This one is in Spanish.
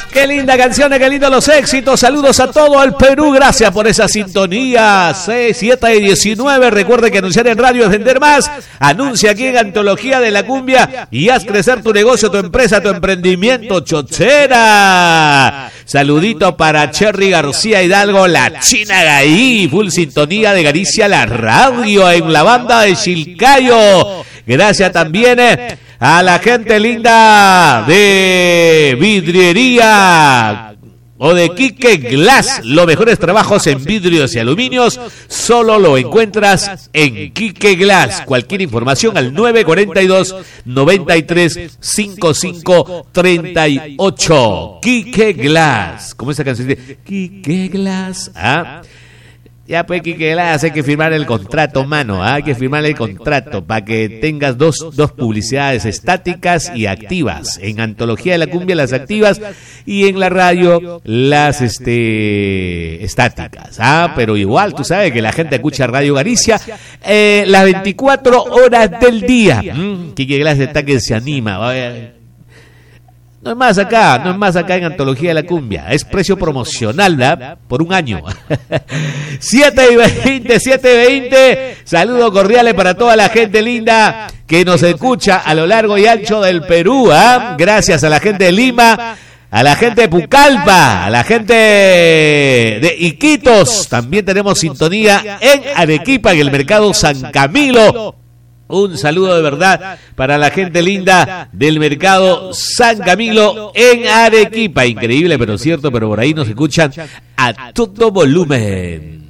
Qué linda canción, qué lindos los éxitos. Saludos a todo el Perú. Gracias por esa sintonía. 6, 7 y 19. Recuerde que anunciar en radio es vender más. Anuncia aquí en Antología de la Cumbia y haz crecer tu negocio, tu empresa, tu emprendimiento. Chochera. Saludito para Cherry García Hidalgo, la China Gaí. Full sintonía de Galicia, la radio en la banda de Chilcayo. Gracias también a la gente linda de Vidriería o de Quique Glass. Los mejores trabajos en vidrios y aluminios solo lo encuentras en Quique Glass. Cualquier información al 942-93-5538. Quique Glass. ¿Cómo esa canción dice? Quique Glass. Ya pues, Quique Glass, hay que firmar el contrato, mano. Hay que firmar el contrato para que tengas dos publicidades estáticas y activas. En Antología de la Cumbia las activas y en la radio las estáticas. Pero igual, tú sabes que la gente escucha Radio Galicia las 24 horas del día. Quique Glass está que se anima. No es más acá en Antología de la Cumbia. Es precio promocional, ¿verdad? Por un año. 7:20. Saludos cordiales para toda la gente linda que nos escucha a lo largo y ancho del Perú. Gracias a la gente de Lima, a la gente de Pucallpa, a la gente de Iquitos. También tenemos sintonía en Arequipa, en el mercado San Camilo. Un saludo de verdad para la gente linda del mercado San Camilo en Arequipa. Increíble, pero cierto, pero por ahí nos escuchan a todo volumen.